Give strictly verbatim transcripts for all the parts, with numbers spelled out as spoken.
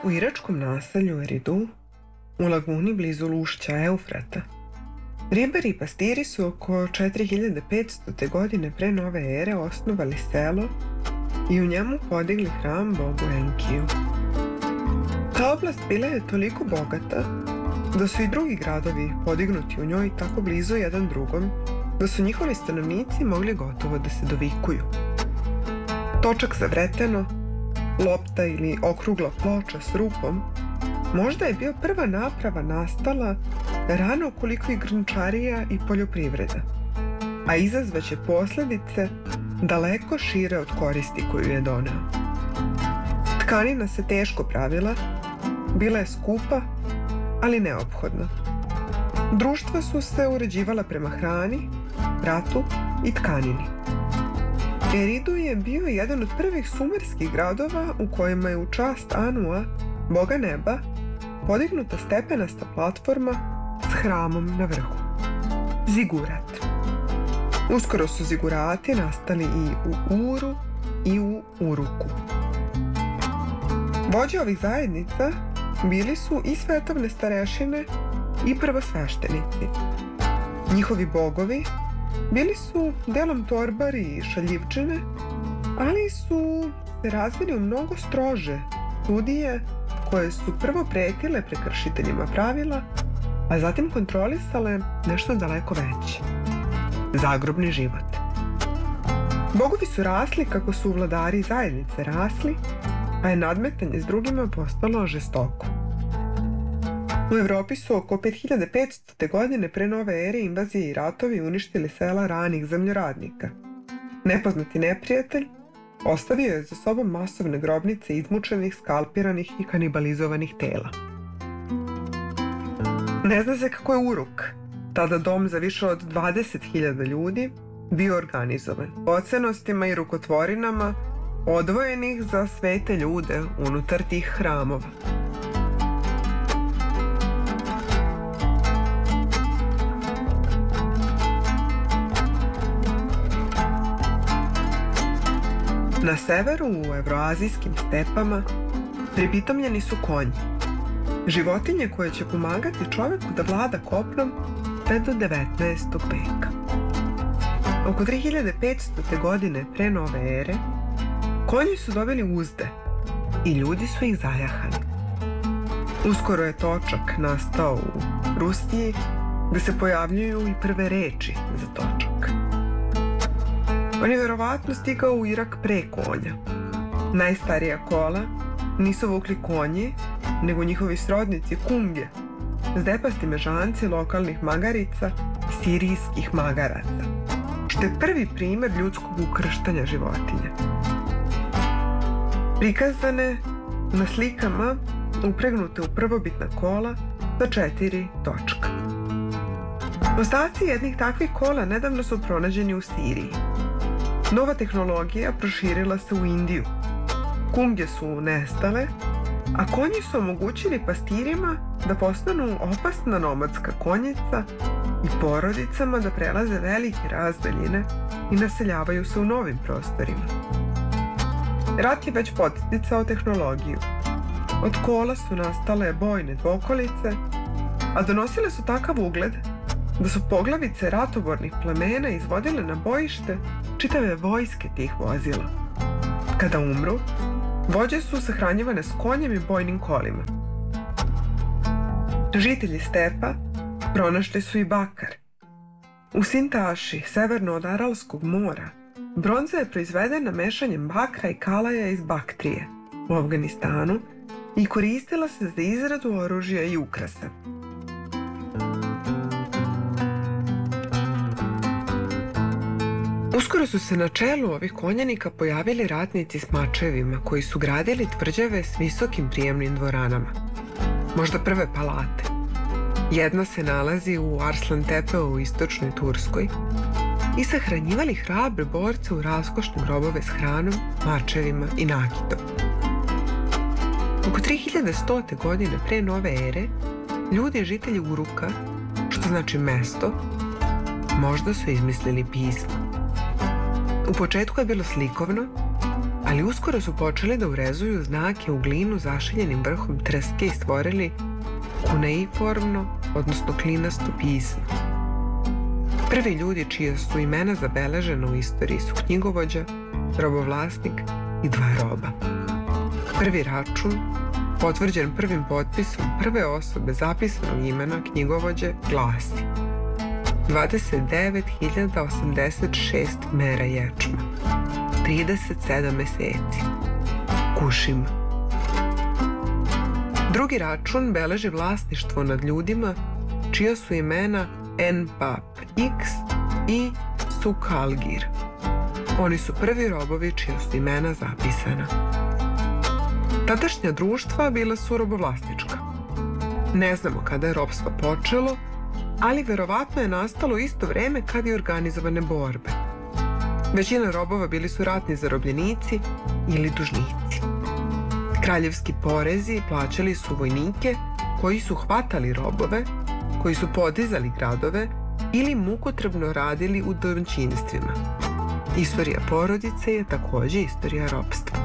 u iračkom naselju Eridu, u laguni blizu ušća Eufrata, ribari i pastiri su oko četiri hiljade petsto. godine pre nove ere osnovali selo i u njemu podigli hram bogu Enkiju. Ta oblast bila je toliko bogata da su i drugi gradovi podignuti u njoj tako blizu jedan drugom da su njihovi stanovnici mogli gotovo da se dovikuju. Točak za vreteno, lopta ili okrugla ploča s rupom možda je bio prva naprava nastala rano koliko i grnčarija i poljoprivreda, a izazvaće posljedice daleko šire od koristi koju je doneo. Tkanina se teško pravila, bila je skupa, ali neophodna. Društva su se uređivala prema hrani, ratu i tkanini. Eridu je bio jedan od prvih sumerskih gradova u kojima je u čast Anua, boga neba, podignuta stepenasta platforma s hramom na vrhu. Zigurat. Uskoro su zigurati nastali i u Uru i u Uruku. Vođe ovih zajednica bili su i svetovne starešine i prvosveštenici. Njihovi bogovi bili su delom torbari i šaljivčine, ali su se razvili u mnogo strože sudije koje su prvo pretile prekršiteljima pravila, a zatim kontrolisale nešto daleko veće. Zagrobni život. Bogovi su rasli kako su vladari zajednice rasli, a je nadmetanje s drugima postalo žestoko. U Evropi su oko pet hiljada petsto. godine pre nove ere invazije i ratovi uništili sela ranih zemljoradnika. Nepoznati neprijatelj ostavio je za sobom masovne grobnice izmučenih, skalpiranih i kanibalizovanih tela. Ne zna se kako je Uruk, tada dom za više od dvadeset hiljada ljudi, bio organizovan ocenostima i rukotvorinama odvojenih za svete ljude unutar tih hramova. Na severu, u evroazijskim stepama, pripitomljeni su konji, životinje koje će pomagati čoveku da vlada kopnom sve do devetnaestog. veka. Oko tri hiljade petsto. godine pre nove ere, konji su dobili uzde i ljudi su ih zajahali. Uskoro je točak nastao u Rusiji, gde se pojavljuju i prve reči za točak. On je verovatno stigao u Irak pre konja. Najstarija kola nisu vukli konji, nego njihovi srodnici kunge, zdepasti mežanci lokalnih magarica, sirijskih magaraca, što je prvi primer ljudskog ukrštanja životinja. Prikazane na slikama upregnute u prvobitna kola sa četiri točka. Ostaci jednih takvih kola nedavno su pronađeni u Siriji. Nova tehnologija proširila se u Indiju. Kunge su nestale, a konji su omogućili pastirima da postanu opasna nomadska konjica i porodicama da prelaze velike razdaljine i naseljavaju se u novim prostorima. Rat je već podsticao tehnologiju. Od kola su nastale bojne dvokolice, a donosile su takav ugled da su poglavice ratobornih plemena izvodile na bojište čitave vojske tih vozila. Kada umru, vođe su sahranjivane s konjem i bojnim kolima. Žitelji stepa pronašli su i bakar. U Sintaši, severno od Aralskog mora, bronza je proizvedena mešanjem bakra i kalaja iz Baktrije u Afganistanu i koristila se za izradu oružja i ukrasa. Uskoro su se na čelu ovih konjanika pojavili ratnici s mačevima koji su gradili tvrđave s visokim prijemnim dvoranama. Možda prve palate. Jedna se nalazi u Arslan Tepeu u istočnoj Turskoj i sahranjivali hrabre borce u raskošne grobove s hranom, mačevima i nakitom. Oko tri hiljade sto. godine pre nove ere, ljudi žitelji Uruka, što znači mesto, možda su izmislili pismo. U početku je bilo slikovno, ali Ali uskoro su počeli da urezuju znake u glinu zašiljenim vrhom trske i stvorili kuneiformno, odnosno klinasto pismo. Prvi ljudi čije su imena zabeležena u istoriji su knjigovođa, robovlasnik i dva roba. Prvi račun, potvrđen prvim potpisom prve osobe zapisanog imena knjigovođe, glasi dvadeset devet hiljada osamdeset šest mera ječma, trideset sedam meseci. Kušim. Drugi račun beleži vlasništvo nad ljudima čija su imena Enpap X i Sukalgir. Oni su prvi robovi čija su imena zapisana. Tadašnja društva bila su robovlasnička. Ne znamo kada je ropstvo počelo, ali verovatno je nastalo isto vreme kad i organizovane borbe. Većina robova bili su ratni zarobljenici ili dužnici. Kraljevski porezi plaćali su vojnike koji su hvatali robove, koji su podizali gradove ili mukotrpno radili u domaćinstvima. Istorija porodice je takođe istorija ropstva.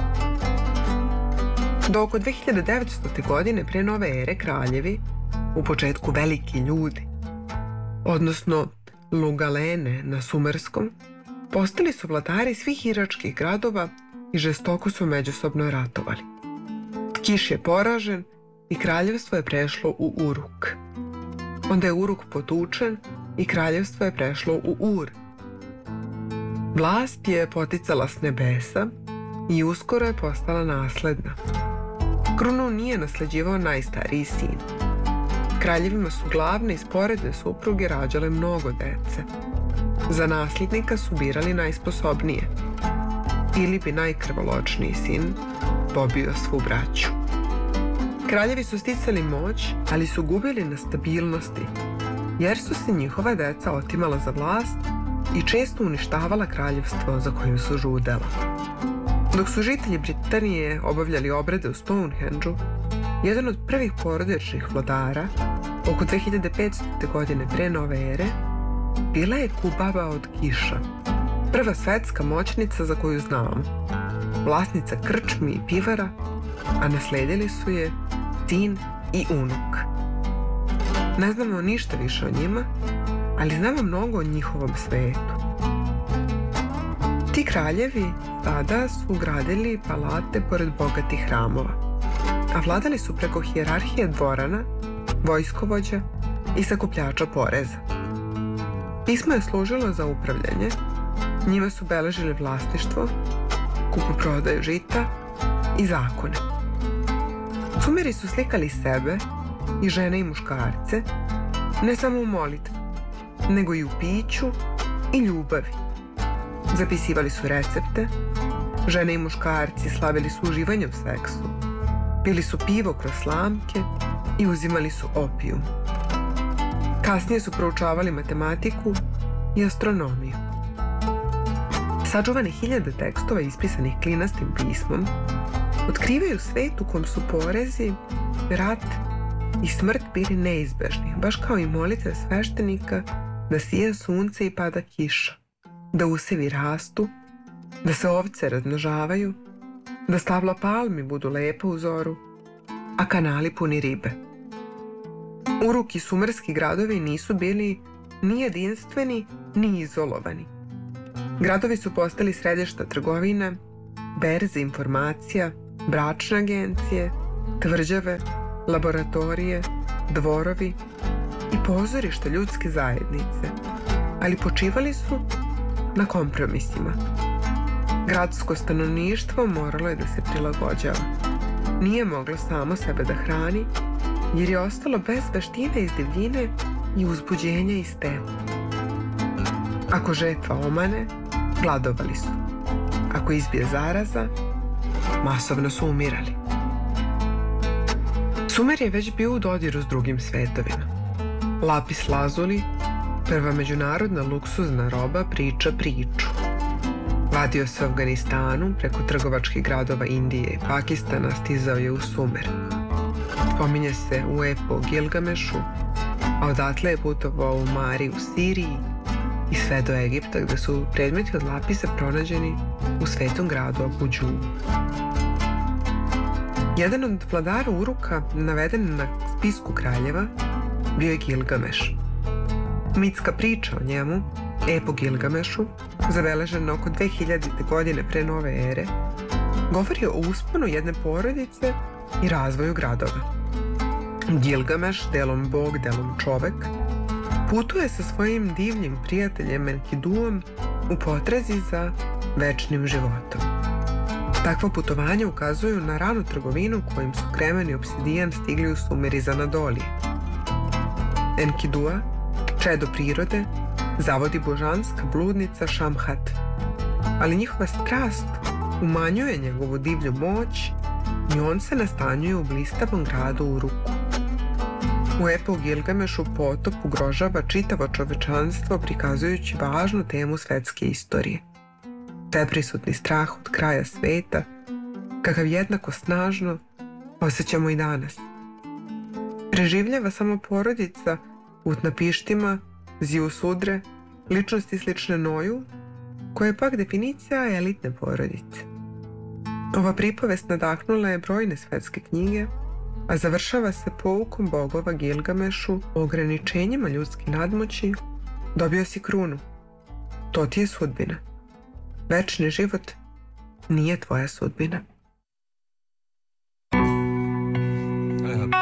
Do oko dve hiljade devetstote. godine pre nove ere kraljevi, u početku veliki ljudi, odnosno Lugalene na sumerskom, postali su vladari svih iračkih gradova i žestoko su međusobno ratovali. Kiš je poražen i kraljevstvo je prešlo u Uruk. Onda je Uruk potučen i kraljevstvo je prešlo u Ur. Vlast je poticala s nebesa i uskoro je postala nasledna. Krunu nije nasleđivao najstariji sin. Kraljevima su glavne i sporedne supruge rađale mnogo dece. Za nasljednika su birali najsposobnije. Ili bi najkrvoločniji sin pobio svu braću. Kraljevi su sticali moć, ali su gubili na stabilnosti, jer su se njihova deca otimala za vlast i često uništavala kraljevstvo za kojim su žudela. Dok su žitelji Britanije obavljali obrede u Stonehenge-u, jedan od prvih porodičnih vladara, oko dve hiljade petstote. godine pre nove ere, bila je Kubaba od Kiša, prva svetska moćnica za koju znamo, vlasnica krčmi i pivara, a nasledili su je sin i unuk. Ne znamo ništa više o njima, ali znamo mnogo o njihovom svetu. Ti kraljevi tada su gradili palate pored bogatih hramova, a vladali su preko hijerarhije dvorana, vojskovođa i sakupljača poreza. Pismo je služilo za upravljanje, njima su beležili vlasništvo, kupoprodaju žita i zakone. Sumeri su slikali sebe i žene i muškarce, ne samo u molitvi, nego i u piću i ljubavi. Zapisivali su recepte, žene i muškarci slavili su uživanje u seksu, pili su pivo kroz slamke i uzimali su opijum. Kasnije su proučavali matematiku i astronomiju. Sačuvane hiljade tekstova ispisanih klinastim pismom otkrivaju svet u kom su porezi, rat i smrt bili neizbežni, baš kao i molitve sveštenika da sija sunce i pada kiša, da usevi rastu, da se ovce razmnožavaju, da stabla palmi budu lepa u zoru, a kanali puni ribe. Uruk i sumerski gradovi nisu bili ni jedinstveni, ni izolovani. Gradovi su postali središta trgovine, berze informacija, bračne agencije, tvrđave, laboratorije, dvorovi i pozorišta ljudske zajednice, ali počivali su na kompromisima. Gradsko stanovništvo moralo je da se prilagođava. Nije moglo samo sebe da hrani, jer je ostalo bez veštine iz divljine i uzbuđenja iz teme. Ako žetva omane, gladovali su. Ako izbije zaraza, masovno su umirali. Sumer je već bio u dodiru s drugim svetovima. Lapis lazuli, prva međunarodna luksuzna roba, priča priču. Vadio se u Afganistanu, preko trgovačkih gradova Indije i Pakistana stizao je u Sumer. Spominje se u epu o Gilgamešu, a odatle je putovao u Mari u Siriji i sve do Egipta, gde su predmeti od lapisa pronađeni u svetom gradu Abuđu. Jedan od vladara Uruka naveden na spisku kraljeva bio je Gilgameš. Mitska priča o njemu, ep o Gilgamešu, zabeležena oko dve hiljadite godine pre nove ere, govori o usponu jedne porodice i razvoju gradova. Gilgameš, delom bog, delom čovek, putuje sa svojim divljim prijateljem Enkiduom u potrazi za večnim životom. Takva putovanja ukazuju na ranu trgovinu kojim su kremen i obsidijan stigli u Sumer iz Anadolije. Enkidua, čedo prirode, zavodi božanska bludnica Šamhat, ali njihova strast umanjuje njegovu divlju moć i on se nastanjuje u blistavom gradu Uruku. U epu Gilgamešu potop ugrožava čitavo čovečanstvo prikazujući važnu temu svetske istorije. Sveprisutni strah od kraja sveta, kakav jednako snažno osjećamo i danas. Preživljava samo porodica Utnapištima, Ziusudre, ličnosti slične Noju, koja je pak definicija elitne porodice. Ova pripovest nadahnula je brojne svetske knjige, a završava se poukom bogova Gilgamešu o ograničenjima ljudske nadmoći. Dobio si krunu. To ti je sudbina. Večni život nije tvoja sudbina. Evo,